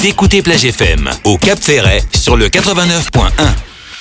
Vous écoutez Plage FM au Cap Ferret sur le 89.1.